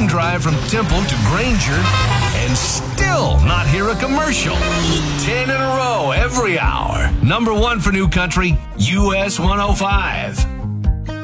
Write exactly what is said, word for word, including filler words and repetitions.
can drive from Temple to Granger and still not hear a commercial. Ten in a row every hour. Number one for New Country, U S one oh five.